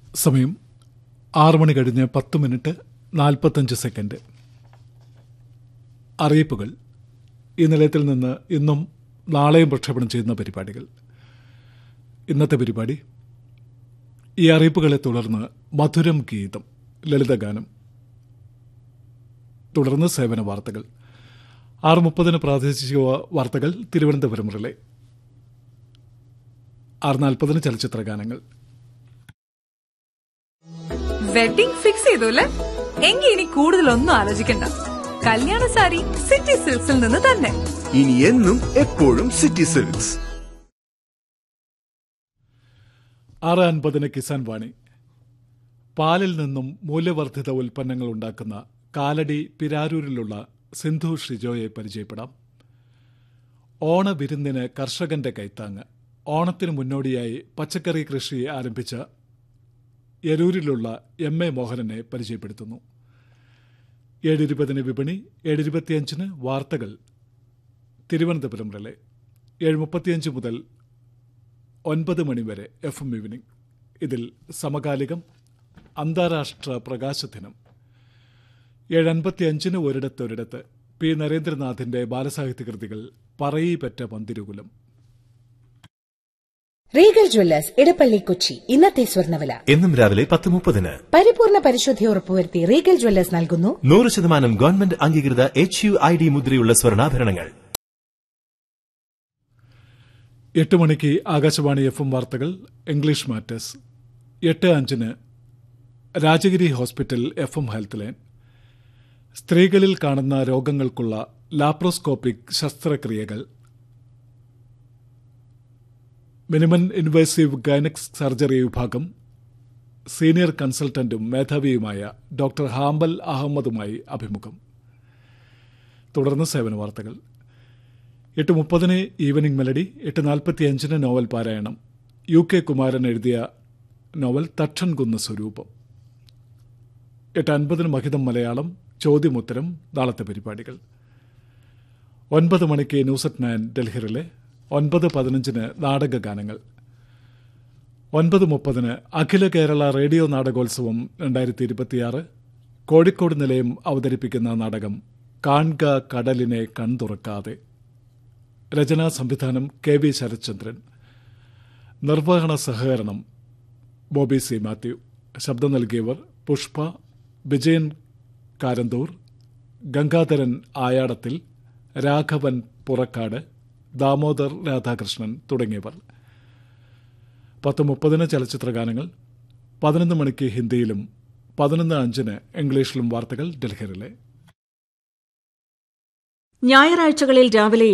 സമയം 6 മണി കഴിഞ്ഞ് 10 minute 45 second. അറിയിപ്പുകൾ. ഈ നിലയത്തിൽ നിന്ന് ഇന്നും നാളെയും പ്രക്ഷേപണം ചെയ്യുന്ന പരിപാടികൾ. ഇന്നത്തെ പരിപാടി, ഈ അറിയിപ്പുകളെ തുടർന്ന് മധുരം ഗീതം, ലളിതഗാനം, തുടർന്ന് സേവന വാർത്തകൾ. 6:30 പ്രാദേശിക വാർത്തകൾ തിരുവനന്തപുരം റിലേ. 6:40 ചലച്ചിത്ര ഗാനങ്ങൾ. വെഡിംഗ് ഫിക്സ് ചെയ്തു അല്ലേ? എങ്കിൽ ഇനി കൂടുതലൊന്നും ആലോചിക്കണ്ട. കല്യാണ സാരി സിറ്റി സിൽക്സിൽ നിന്ന് തന്നെ. ഇനി എന്നും എപ്പോഴും സിറ്റി സിൽക്സ്. 6:50 കിസാൻ വാണി. പാലിൽ നിന്നും മൂല്യവർദ്ധിത ഉൽപ്പന്നങ്ങൾ ഉണ്ടാക്കുന്ന കാലടി പിരാരൂരിലുള്ള സിന്ധു ഷിജോയെ പരിചയപ്പെടാം. ഓണവിരുന്നിന് കർഷകന്റെ കൈത്താങ്ങ്. ഓണത്തിന് മുന്നോടിയായി പച്ചക്കറി കൃഷി ആരംഭിച്ച യരൂരിലുള്ള എം.എ. മോഹനനെ പരിചയപ്പെടുത്തുന്നു. 7:20 വിപണി, 7:25 വാർത്തകൾ തിരുവനന്തപുരം റിലേ. 7:35 മുതൽ 9 മണി വരെ FM ഈവനിംഗ്. ഇതിൽ സമകാലികം, അന്താരാഷ്ട്ര പ്രകാശ ദിനം. 7:55 ഒരിടത്തൊരിടത്ത് പി. നരേന്ദ്രനാഥിന്റെ ബാലസാഹിത്യ കൃതികൾ പറയിപ്പറ്റ പന്തിരുകുലം. Regal Jewellers Edappally Kochi. ഇന്നത്തെ സ്വർണ്ണവില എന്നും രാവിലെ 10:30. പരിപൂർണ പരിശുദ്ധി ഉറപ്പുവരുത്തി റീഗൽ ജ്വല്ലേഴ്സ് നൽകുന്നു 100% ഗവൺമെന്റ് അംഗീകൃത HUID മുദ്രയുള്ള സ്വർണ്ണാഭരണങ്ങൾ. 8 മണിക്ക് ആകാശവാണി FM വാർത്തകൾ, English matters. 8:05 Rajagiri hospital FM health line. സ്ത്രീകളിൽ കാണുന്ന രോഗങ്ങൾക്കുള്ള ലാപ്രോസ്കോപ്പിക് ശസ്ത്രക്രിയകൾ. മിനിമം ഇൻവേസീവ് ഗൈനക് സർജറി വിഭാഗം സീനിയർ കൺസൾട്ടന്റും മേധാവിയുമായ ഡോക്ടർ ഹാംബൽ അഹമ്മദുമായി അഭിമുഖം. തുടർന്ന് സേവന വാർത്തകൾ. 8:30 ഈവനിംഗ് മെലഡി. 8:45 നോവൽ പാരായണം. UK കുമാരൻ എഴുതിയ നോവൽ തക്ഷൻ കുന്ന് സ്വരൂപം. 8:50 മഹിതം മലയാളം, ചോദ്യമുത്തരം, നാളത്തെ പരിപാടികൾ. 9 മണിക്ക് ന്യൂസ് അറ്റ് 9 ഡൽഹിയിലെ. 9:15 നാടകഗാനങ്ങൾ. 9:30 അഖില കേരള റേഡിയോ നാടകോത്സവം 2026 കോഴിക്കോട് നിലയം അവതരിപ്പിക്കുന്ന നാടകം കാൺക കടലിനെ കൺതുറക്കാതെ. രചനാ സംവിധാനം KV ശരത്ചന്ദ്രൻ. നിർവഹണ സഹകരണം ബോബി സി മാത്യു. ശബ്ദം നൽകിയവർ പുഷ്പ, വിജയൻ കാരന്തൂർ, ഗംഗാധരൻ ആയാടത്തിൽ, രാഘവൻ പുറക്കാട്, ദാമോദർ രാധാകൃഷ്ണൻ തുടങ്ങിയവർ. 10:30 ചലച്ചിത്ര ഗാനങ്ങൾ. 11 മണിക്ക് ഹിന്ദിയിലും 11:05 ഇംഗ്ലീഷിലും വാർത്തകൾ ഡൽഹിയിലെ. ഞായറാഴ്ചകളിൽ രാവിലെ